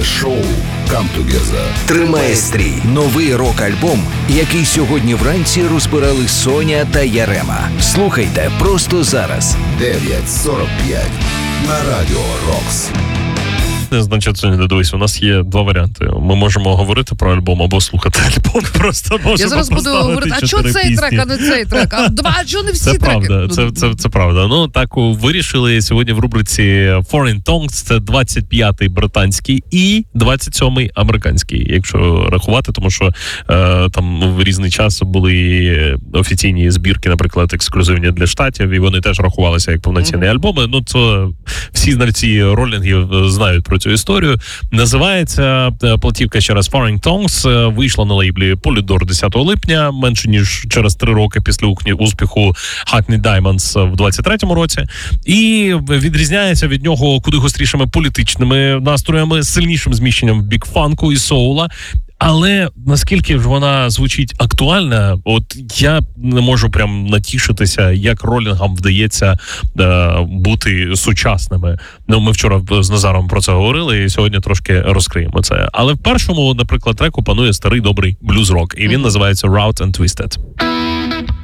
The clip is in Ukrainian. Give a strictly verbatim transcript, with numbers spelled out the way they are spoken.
шоу Come Together тримає стрій. Новий рок-альбом, який сьогодні вранці розбирали Соня та Ярема. Слухайте просто зараз. дев'ять сорок п'ять на Радіо Рокс. Значить, Соня, дивись, у нас є два варіанти. Ми можемо говорити про альбом або слухати альбом. Просто можемо Я зараз буду говорити, а чого цей трек, а не цей трек? А, два, а чого не всі це треки? Правда, це, це, це правда. Ну, так вирішили сьогодні в рубриці Foreign Tongues. Це двадцять п'ятий британський і двадцять сьомий американський, якщо рахувати, тому що е, там в різний час були офіційні збірки, наприклад, ексклюзивні для штатів, і вони теж рахувалися як повноцінні mm-hmm. альбоми. Ну, це всі знавці ролінгів знають про цю історію. Називається платівка ще раз Foreign Tongues. Вийшла на лейблі Polydor десятого липня, менше ніж через три роки після успіху Hackney Diamonds в двадцять третьому році. І відрізняється від нього куди гострішими політичними настроями, сильнішим зміщенням бік-фанку і соула. Але наскільки ж вона звучить актуальна, от я не можу прям натішитися, як ролінгам вдається е, бути сучасними. Ну, ми вчора з Назаром про це говорили, і сьогодні трошки розкриємо це. Але в першому, наприклад, треку панує старий добрий блюз-рок, і він називається Route and Twisted.